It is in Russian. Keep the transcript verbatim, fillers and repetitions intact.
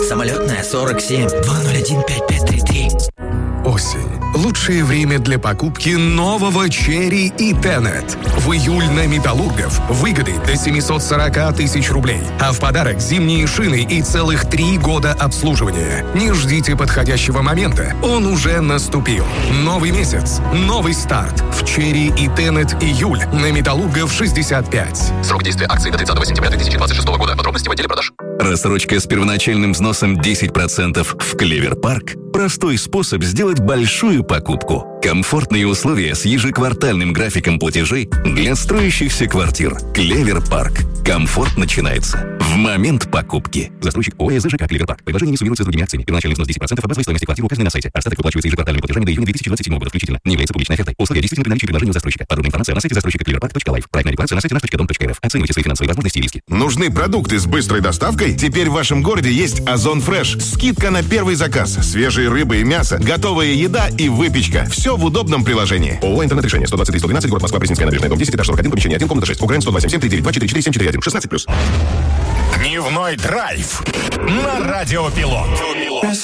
Самолетная сорок семь два ноль один пять пять три три. Осень. Лучшее время для покупки нового Черри и Тенет. В июль на Металлургов выгоды до семьсот сорок тысяч рублей. А в подарок зимние шины и целых три года обслуживания. Не ждите подходящего момента. Он уже наступил. Новый месяц. Новый старт. В Черри и Тенет июль на Металлургов шестьдесят пять. Срок действия акции до тридцатого сентября две тысячи двадцать шестого года. Подробности в отделе продаж. Рассрочка с первоначальным взносом десять процентов в Клевер Парк – простой способ сделать большую покупку. Комфортные условия с ежеквартальным графиком платежей для строящихся квартир. Клевер Парк. Комфорт начинается в момент покупки. Застройщик ОАО ЖК Клевер Парк. Предложение не суммируется с другими акциями. Первоначальный взнос десять процентов от базовой стоимости квартиры указанной на сайте. Остаток выплачивается ежеквартальными платежами до июня две тысячи двадцать седьмого года включительно. Не является публичной офертой. Условия действительны при наличии предложения у застройщика. Подробная информация на сайте застройщика клевер парк точка лайф. Проектная регуляция на сайте наш точка дом точка эр эф. Оценивайте свои финансовые возможности и риски. Нужны продукты с быстрой доставкой? Теперь в вашем городе есть Озон Фреш. Скидка на первый заказ. Свежие рыбы и мясо, готовая еда и выпечка. Все в удобном приложении. ООО «Интернет-решение». сто двадцать три сто двенадцать, город Москва, Пресненская набережная, дом десять, этаж сорок один, помещение один, комната шесть. УКРН сто двадцать семь три девять два четыре четыре семь четыре один. шестнадцать плюс. Дневной драйв на Радио Пилот.